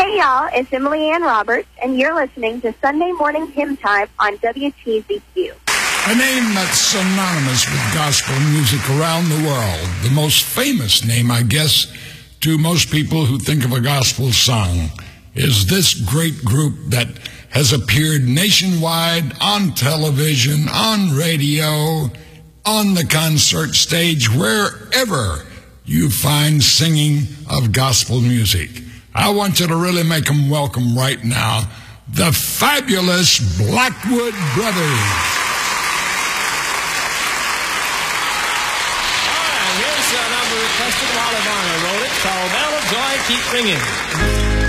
Hey, y'all, it's Emily Ann Roberts, and you're listening to Sunday Morning Hymn Time on WTZQ. A name that's synonymous with gospel music around the world. The most famous name, I guess, to most people who think of a gospel song is this great group that has appeared nationwide on television, on radio, on the concert stage, wherever you find singing of gospel music. I want you to really make them welcome right now, the fabulous Blackwood Brothers. All right, here's a number requested while Ivana wrote it, called Bell of Joy Keep Ringing.